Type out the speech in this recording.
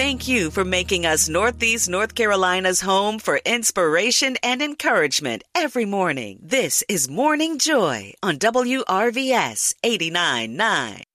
thank you for making us Northeast North Carolina's home for inspiration and encouragement every morning. This is Morning Joy on WRVS 89.9.